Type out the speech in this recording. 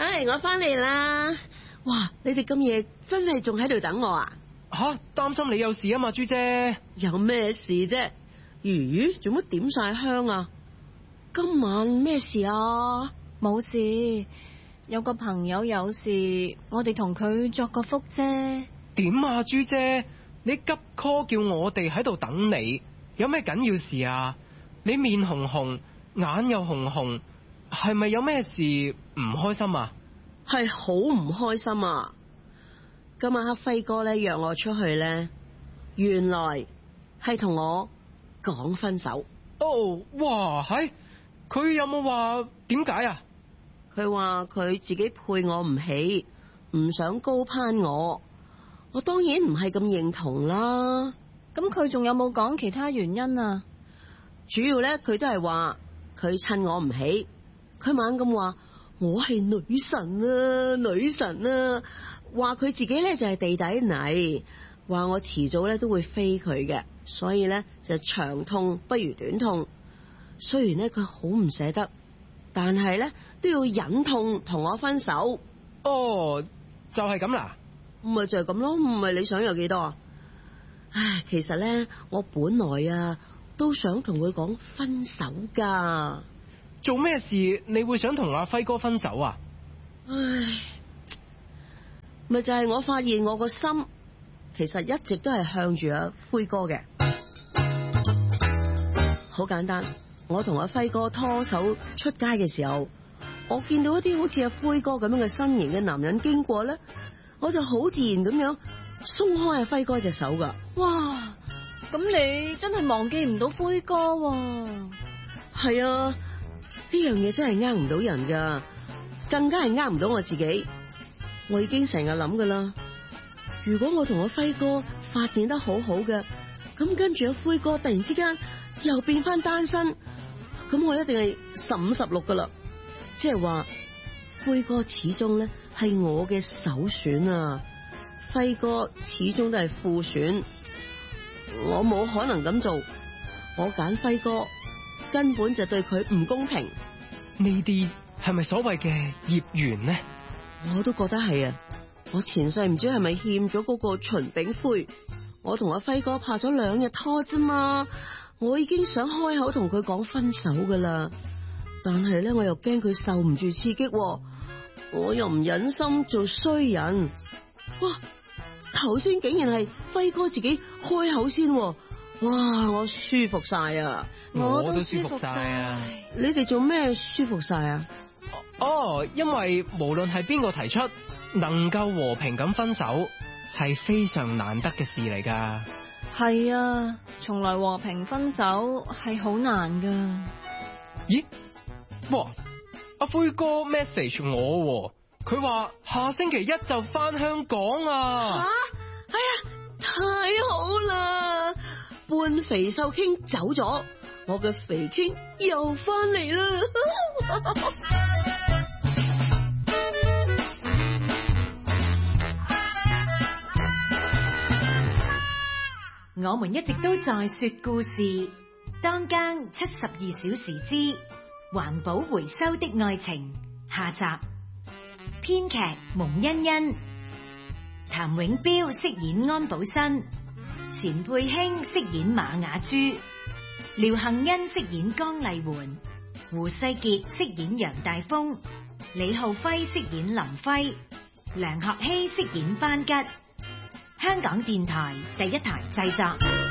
唉，我翻嚟啦！哇，你哋咁夜真係仲喺度等我啊？ 擔心你有事啊嘛，朱姐。 有咩事啫？咦，做乜點晒香啊？今晚咩事啊？ 冇事，有個朋友有事，我哋同佢作個福啫。 點啊，朱姐？你急 call 叫我哋喺度等你，有咩緊要事啊？你面紅紅，眼又紅紅，係咪有咩事唔開心啊？ 係好唔開心啊！今晚黑輝哥咧約我出去咧，原來係同我講分手。 哦，哇，係佢有冇話點解啊？ 佢話佢自己配我唔起，唔想高攀我。我當然唔係咁認同啦。 咁佢仲有冇講其他原因啊？ 主要咧，佢都係話佢襯我唔起，佢猛咁話我係女神啊，女神啊，話佢自己咧就係地底泥，話我遲早咧都會飛佢嘅，所以咧就長痛不如短痛。雖然咧佢好唔捨得，但係咧都要忍痛同我分手。 哦，就係咁啦。 咪就係咁咯，唔係你想有幾多啊？唉，其實咧我本來啊都想同佢講分手噶。 做咩事你會想同阿輝哥分手啊？ 唉，咪就係我發現我個心其實一直都係向住阿輝哥嘅。好簡單，我同阿輝哥拖手出街嘅時候，我見到一啲好似阿輝哥咁樣嘅身形嘅男人經過咧，我就好自然咁樣鬆開阿輝哥隻手噶。 哇，咁你真係忘記唔到輝哥喎。 係啊，呢樣嘢真係呃唔到人噶，更加係呃唔到我自己。我已經成日諗噶啦，如果我同阿輝哥發展得好好嘅，咁跟住阿輝哥突然之間又變翻單身，咁我一定係15、16噶啦。即係話輝哥始終咧係我嘅首選啊，輝哥始終都係副選，我冇可能咁做。我揀輝哥根本就對佢唔公平。 呢啲係咪所謂嘅業緣呢？ 我都覺得係啊！我前世唔知係咪欠咗嗰個秦炳輝，我同阿輝哥拍咗2日拖啫嘛，我已經想開口同佢講分手噶啦，但係咧我又驚佢受唔住刺激，我又唔忍心做衰人。哇！頭先竟然係輝哥自己開口先，哇！我舒服晒啊！ 我都舒服晒啊！ 你哋做咩舒服晒啊？ 因為無論係邊個提出，能夠和平咁分手，係非常難得嘅事嚟噶。 係啊，從來和平分手係好難噶。 咦？哇！阿輝哥 message 我，佢話下星期1就翻香港啊！ 哎呀，太好啦！半肥瘦傾走咗，我嘅肥傾又翻嚟啦！ 我們一直都在說故事，當更72小時之環保回收的愛情下集，編劇蒙欣欣，譚永彪飾演安寶新，錢佩卿飾演馬雅珠，廖幸欣飾演江麗媛，胡世傑飾演楊大峰，李浩輝飾演林輝，梁學希飾演班吉。香港電台第1台製作。